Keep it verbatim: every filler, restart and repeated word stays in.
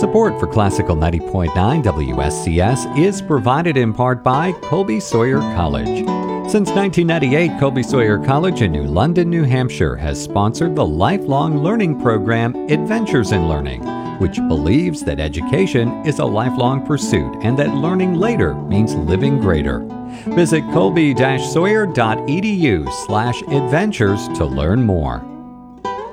Support for Classical ninety point nine W S C S is provided in part by Colby Sawyer College. Since nineteen ninety-eight, Colby Sawyer College in New London, New Hampshire has sponsored the lifelong learning program Adventures in Learning, which believes that education is a lifelong pursuit and that learning later means living greater. Visit colby dash sawyer dot e d u slash adventures to learn more.